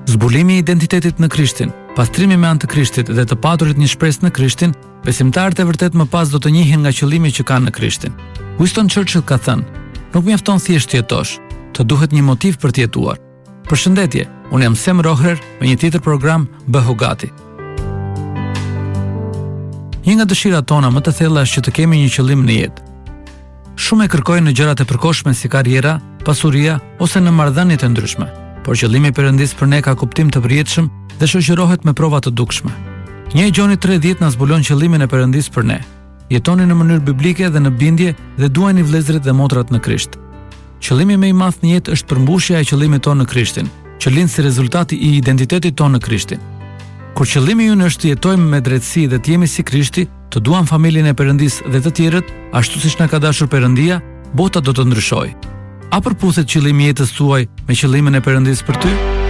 Zbulimi i identitetit në Krishtin, pastrimi me anë të Krishtit dhe të paturit një shpresë në Krishtin, besimtarët e vërtet më pas do të njihen nga qëllimi që kanë në Krishtin. Winston Churchill ka thënë: "Nuk mjafton thjesht të jetosh, të duhet një motiv për të jetuar." Përshëndetje, unë jam Sem Rohrer me një tjetër program Bëhu gati. Një nga dëshirat tona më të thella është që të kemi një qëllim në jetë. Shumë e kërkojnë në gjërat e përkohshme si karriera, pasuria ose në marrëdhënie të ndryshme, por qëllimi i Perëndis për ne ka kuptim të përjetshëm dhe shoqërohet me prova të dukshme. 1 Gjoni 3:10 na zbulon qëllimin e Perëndis për ne. Jetoni në mënyrë biblike dhe në bindje dhe duajini vëllezërit dhe motrat në Krisht. Qëllimi më i madh në jetë është përmbushja e qëllimit tonë në Krishtin, që lind si rezultati i identitetit tonë në Krishtin. Kur qëllimi ynë është të jetojmë me drejtësi dhe të jemi si Krishti, të duam familjen e Perëndis dhe të tjerët, ashtu siç na ka dashur Perëndia, bota do të ndryshojë. A përputhet qëllimi i jetës tuaj me qëllimin e Perëndis për ty?